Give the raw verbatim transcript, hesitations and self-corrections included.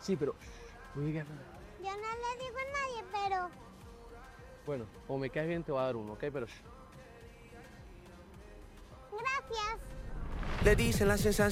Sí, pero... Oye, ¿qué? Yo no le digo a nadie, pero... Bueno, o me caes bien, te voy a dar uno, ¿ok? Pero... Gracias. Le dicen la sensación.